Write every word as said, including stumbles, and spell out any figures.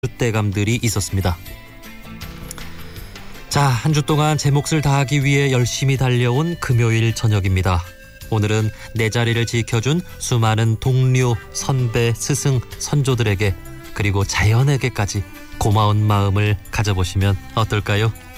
때감들이 있었습니다. 자, 한 주 동안 제 몫을 다하기 위해 열심히 달려온 금요일 저녁입니다. 오늘은 내 자리를 지켜준 수많은 동료, 선배, 스승, 선조들에게 그리고 자연에게까지 고마운 마음을 가져보시면 어떨까요?